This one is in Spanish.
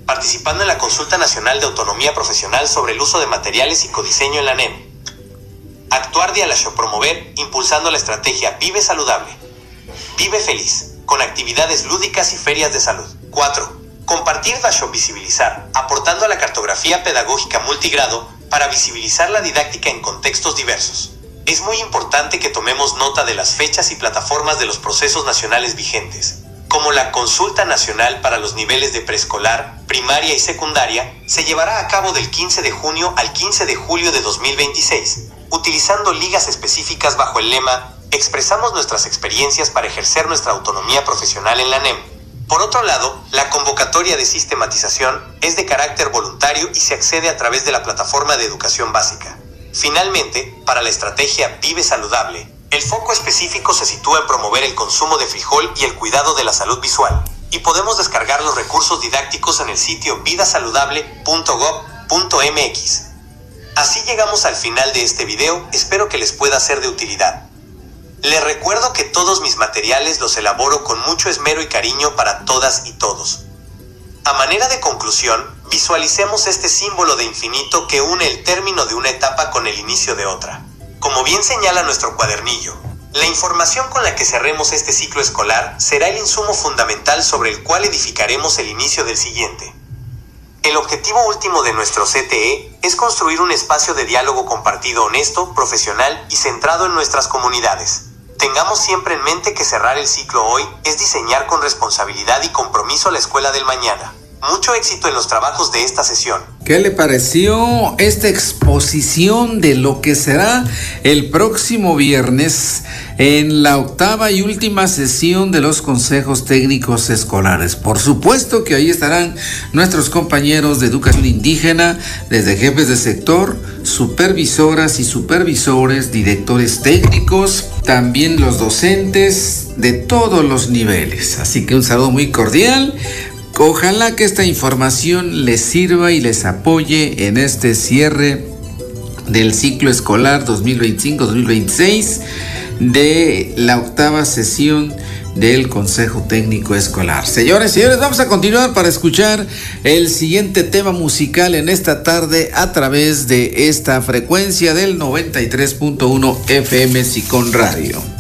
participando en la Consulta Nacional de Autonomía Profesional sobre el uso de materiales y psicodiseño en la NEM. Actuar de promover, impulsando la estrategia Vive Saludable. Vive Feliz, con actividades lúdicas y ferias de salud. 4. Compartir visibilizar, aportando a la cartografía pedagógica multigrado para visibilizar la didáctica en contextos diversos. Es muy importante que tomemos nota de las fechas y plataformas de los procesos nacionales vigentes, como la Consulta Nacional para los niveles de preescolar, primaria y secundaria, se llevará a cabo del 15 de junio al 15 de julio de 2026, utilizando ligas específicas bajo el lema Expresamos nuestras experiencias para ejercer nuestra autonomía profesional en la NEM. Por otro lado, la convocatoria de sistematización es de carácter voluntario y se accede a través de la plataforma de educación básica. Finalmente, para la estrategia Vive Saludable, el foco específico se sitúa en promover el consumo de frijol y el cuidado de la salud visual, y podemos descargar los recursos didácticos en el sitio vidasaludable.gov.mx. Así llegamos al final de este video, espero que les pueda ser de utilidad. Les recuerdo que todos mis materiales los elaboro con mucho esmero y cariño para todas y todos. A manera de conclusión, visualicemos este símbolo de infinito que une el término de una etapa con el inicio de otra. Como bien señala nuestro cuadernillo, la información con la que cerremos este ciclo escolar será el insumo fundamental sobre el cual edificaremos el inicio del siguiente. El objetivo último de nuestro CTE es construir un espacio de diálogo compartido honesto, profesional y centrado en nuestras comunidades. Tengamos siempre en mente que cerrar el ciclo hoy es diseñar con responsabilidad y compromiso la escuela del mañana. Mucho éxito en los trabajos de esta sesión. ¿Qué le pareció esta exposición de lo que será el próximo viernes en la octava y última sesión de los consejos técnicos escolares? Por supuesto que ahí estarán nuestros compañeros de educación indígena, desde jefes de sector, supervisoras y supervisores, directores técnicos, también los docentes de todos los niveles. Así que un saludo muy cordial. Ojalá que esta información les sirva y les apoye en este cierre del ciclo escolar 2025-2026 de la octava sesión del Consejo Técnico Escolar. Señores y señores, vamos a continuar para escuchar el siguiente tema musical en esta tarde a través de esta frecuencia del 93.1 FM Sicón Radio.